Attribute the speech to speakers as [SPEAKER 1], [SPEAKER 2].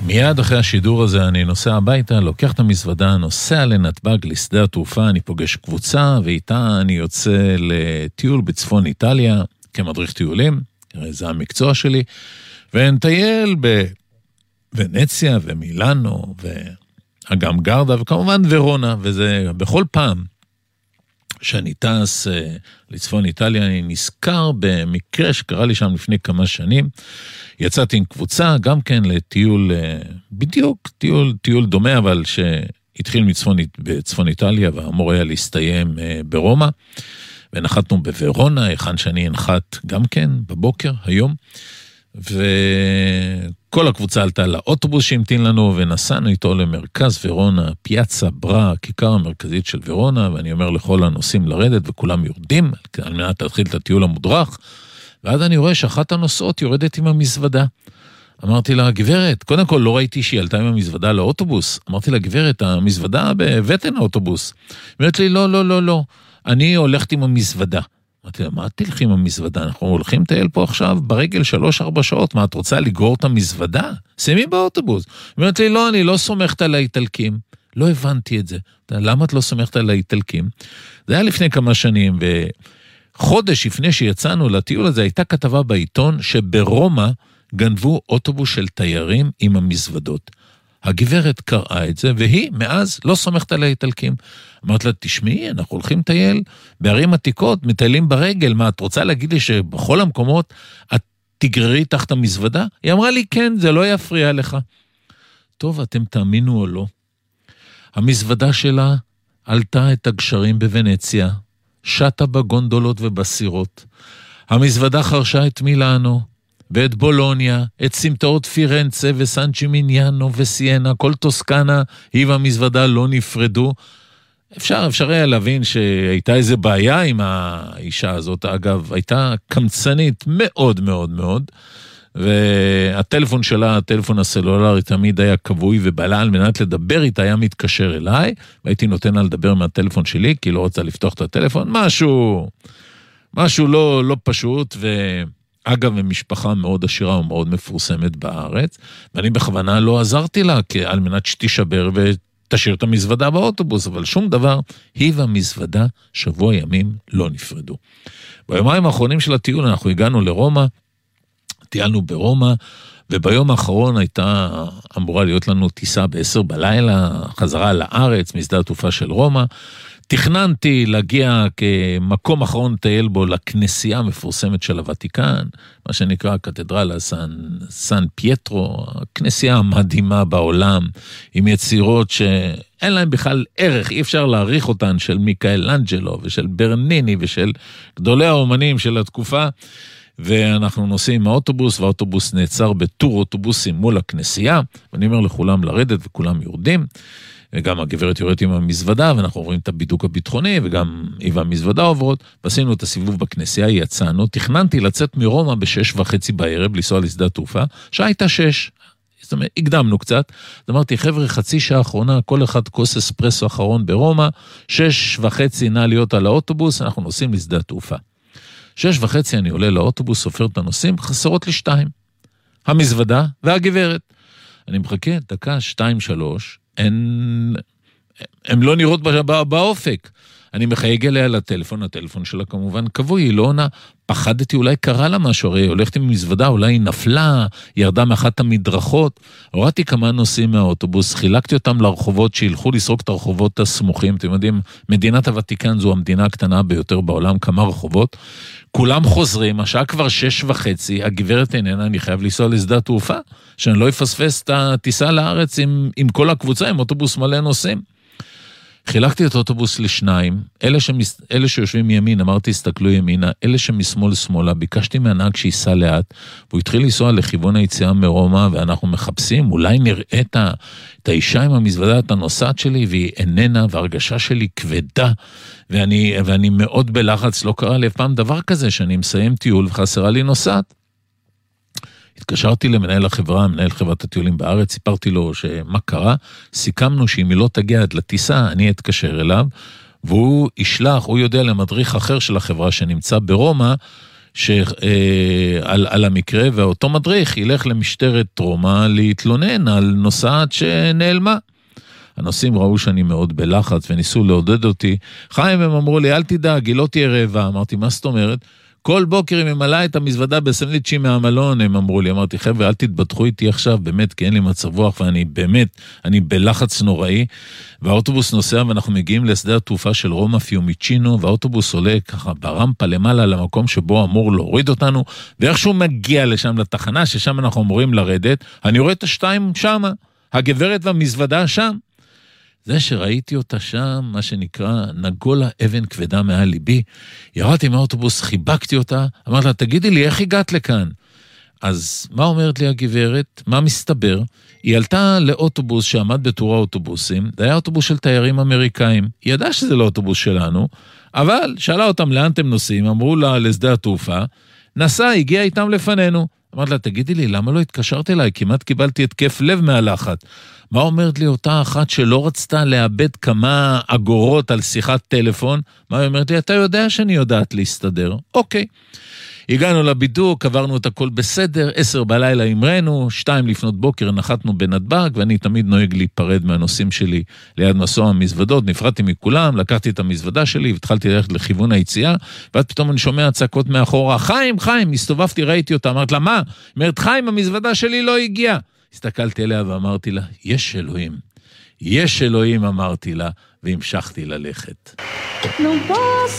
[SPEAKER 1] מיד אחרי השידור הזה אני נוסע הביתה, לוקח את המזוודה, נוסע לנתב"ג, לשדה התעופה, אני פוגש קבוצה, ואיתה אני יוצא לטיול בצפון איטליה, כמדריך טיולים, זה המקצוע שלי, ונטייל בוונציה ומילאנו, וגם גרדה, וכמובן ורונה, וזה בכל פעם שאני טס לצפון איטליה, אני נזכר במקרה שקרה לי שם לפני כמה שנים, יצאתי עם קבוצה, גם כן לטיול, בדיוק טיול דומה, אבל שהתחיל בצפון איטליה, ואמור היה להסתיים ברומא, ונחתנו בוורונה, היכן שאני הנחת גם כן, בבוקר, היום, וכל הקבוצה עלתה לאוטובוס שהמתין לנו, ונסענו איתו למרכז ורונה, פיאצה ברא, הכיכר המרכזית של ורונה, ואני אומר לכל הנוסעים לרדת, וכולם יורדים, על מנת להתחיל את הטיול המודרך, ואז אני רואה שאחת הנוסעות יורדת עם המזוודה. אמרתי לה, גברת, קודם כל לא ראיתי שהיא עלתה עם המזוודה לאוטובוס. אמרתי לה, גברת, המזוודה בבטן האוטובוס. אמרת לי, לא, אני הולכת עם המזוודה. אמרתי לה, מה תלכי עם המזוודה? אנחנו הולכים לטייל פה עכשיו ברגל 3-4 שעות. מה, את רוצה לגרור את המזוודה? שימי באוטובוס. אמרת לי, לא, אני לא סומכת על האיטלקים. לא הבנתי את זה. למה את לא סומכת על האיטלקים? זה היה לפני כמה שנים, חודש לפני שיצאנו לטיול הזה, הייתה כתבה בעיתון שברומא גנבו אוטובוס של תיירים עם המזוודות. הגברת קראה את זה, והיא מאז לא סומכת על האיטלקים. אמרת לה, תשמעי, אנחנו הולכים לטייל בערים עתיקות, מטיילים ברגל, מה, את רוצה להגיד לי שבכל המקומות את תגררי תחת המזוודה? היא אמרה לי, כן, זה לא יפריע לך. טוב, אתם תאמינו או לא. המזוודה שלה עלתה את הגשרים בוונציה, שטה בגונדולות ובסירות. המזוודה חרשה את מילאנו, ואת בולוניה, את סמטאות פירנצה וסן ג'ימיניאנו וסיאנה, כל טוסקנה, היא והמזוודה לא נפרדו. אפשר היה להבין שהייתה איזה בעיה עם האישה הזאת, אגב, הייתה קמצנית מאוד מאוד מאוד, והטלפון שלה, הטלפון הסלולרי תמיד היה קבוי ובעלה על מנת לדבר איתה, היה מתקשר אליי, והייתי נותן לה לדבר מהטלפון שלי, כי לא רוצה לפתוח את הטלפון, משהו לא פשוט, ואגב, משפחה מאוד עשירה ומאוד מפורסמת בארץ, ואני בכוונה לא עזרתי לה, על מנת שתשבר ותשאיר את המזוודה באוטובוס, אבל שום דבר, היא והמזוודה שבוע ימים לא נפרדו. ביומיים האחרונים של הטיול אנחנו הגענו לרומא, טיילנו ברומא, וביום האחרון הייתה אמורה להיות לנו טיסה ב-10 בלילה, חזרה לארץ, משדה התעופה של רומא. תכננתי להגיע כמקום אחרון טייל בו לכנסייה המפורסמת של הוותיקן, מה שנקרא קתדרלה סן פייטרו, הכנסייה המדהימה בעולם, עם יצירות שאין להם בכלל ערך, אי אפשר להעריך אותן, של מיקאלנג'לו ושל ברניני ושל גדולי האומנים של התקופה, ואנחנו נוסעים מהאוטובוס, והאוטובוס נעצר בטור אוטובוסים מול הכנסייה, ואני אומר לכולם לרדת וכולם יורדים, וגם הגברת יורדת עם המזוודה, ואנחנו עוברים את הבידוק הביטחוני, וגם היא והמזוודה עוברות, ועשינו את הסיבוב בכנסייה, יצאנו, תכננתי לצאת מרומא ב6:30 בערב, לנסוע לשדה התעופה, שעה הייתה 6, זאת אומרת, הקדמנו קצת, אז אמרתי, חבר'ה, חצי שעה האחרונה, כל אחד כוס אספרסו אחרון ברומא, 6:30 נע להיות על האוטובוס, אנחנו נוסעים לשדה התעופה. 6:30 אני עולה לאוטובוס, סופר את הנוסעים, חסרות לי 2. המזוודה והגברת. אני מחכה, דקה, 2-3, הם לא נראות באופק. אני מחייג אליה לטלפון, הטלפון שלה כמובן קבוי, היא לא עונה, פחדתי, אולי קרה לה משהו, הרי הולכת עם מזוודה, אולי היא נפלה, ירדה מאחת המדרכות, הורדתי כמה נוסעים מהאוטובוס, חילקתי אותם לרחובות, שילכו לסרוק את הרחובות הסמוכים, אתם יודעים, מדינת הוותיקן זו המדינה הקטנה ביותר בעולם, כמה רחובות, כולם חוזרים, השעה כבר 6:30, הגברת איננה, אני חייב לנסוע לשדה התעופה, שאני לא אפספס את הטיסה לארץ עם כל הקבוצה, עם אוטובוס מלא נוסעים. חילקתי את האוטובוס לשניים, אלה שיושבים מימין, אמרתי, הסתכלו ימינה, אלה שמשמאל שמאלה, ביקשתי מהנהג שיסע לאט, והוא התחיל לנסוע לכיוון היציאה מרומא, ואנחנו מחפשים, אולי נראה את האישה עם המזוודה, את הנוסעת שלי, והיא איננה, והרגשה שלי כבדה, ואני מאוד בלחץ, לא קרה לי אף פעם דבר כזה, שאני מסיים טיול וחסרה לי נוסעת. התקשרתי למנהל החברה, מנהל חברת הטיולים בארץ, סיפרתי לו שמה קרה, סיכמנו שאם היא לא תגיע עד לטיסה, אני אתקשר אליו, והוא ישלח, הוא יודע למדריך אחר של החברה שנמצא ברומא, על המקרה, ואותו מדריך ילך למשטרת רומא להתלונן על נוסעת שנעלמה. הנוסעים ראו שאני מאוד בלחץ וניסו לעודד אותי. חיים, הם אמרו לי, אל תדאג, היא לא תהיה רעבה. אמרתי, מה זאת אומרת? כל בוקר היא ממלאה את המזוודה בסנדוויצ'ים מהמלון, הם אמרו לי. אמרתי, חבר'ה, אל תתבטחו איתי עכשיו, באמת, כי אין לי מצב רוח, ואני באמת, אני בלחץ נוראי. והאוטובוס נוסע, ואנחנו מגיעים לשדה התעופה של רומא פיומיצ'ינו, והאוטובוס עולה ככה ברמפה למעלה למקום שבו אמור להוריד אותנו, ואיכשהו מגיע לשם לתחנה, ששם אנחנו אמורים לרדת, אני רואה את השתיים שם, הגברת והמזוודה שם. זה שראיתי אותה שם, מה שנקרא, נגולה אבן כבדה מעל ליבי, ירדתי מהאוטובוס, חיבקתי אותה, אמרתי לה, תגידי לי, איך הגעת לכאן? אז מה אומרת לי הגברת? מה מסתבר? היא עלתה לאוטובוס שעמד בתור האוטובוסים, זה היה אוטובוס של תיירים אמריקאים, היא ידעה שזה לא אוטובוס שלנו, אבל שאלה אותם לאן אתם נוסעים, אמרו לה לשדה התעופה, נסע, הגיע איתם לפנינו, אמרת לה, תגידי לי, למה לא התקשרת אליי? כמעט קיבלתי התקף לב מהלחץ. מה אומרת לי אותה אחת שלא רצתה לאבד כמה אגורות על שיחת טלפון? מה אומרת לי? אתה יודע שאני יודעת להסתדר. אוקיי. הגענו לבידוק, עברנו את הכל בסדר, 10 בלילה המראנו, 2 לפנות בוקר נחתנו בנתב"ג, ואני תמיד נוהג להיפרד מהנוסעים שלי ליד מסוע המזוודות, נפרדתי מכולם, לקחתי את המזוודה שלי, והתחלתי ללכת לכיוון היציאה, ואז פתאום אני שומע צעקות מאחורה, חיים, חיים, הסתובבתי, ראיתי אותה, אמרת לה, מה? אמרת, חיים, המזוודה שלי לא הגיעה. הסתכלתי אליה ואמרתי לה, יש אלוהים. יש אלוהים, אמרתי לה, והמשכתי ללכת.